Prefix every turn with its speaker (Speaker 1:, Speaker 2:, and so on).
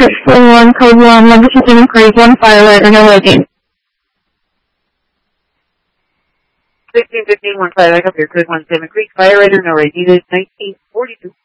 Speaker 1: Crystal 1, Code 1, Legacy 7 Creek, 1 Firelighter, no rating.
Speaker 2: 1615, 1 Firelighter, up here, Code 1, 7 Creek, Firelighter, no rate needed, 1942.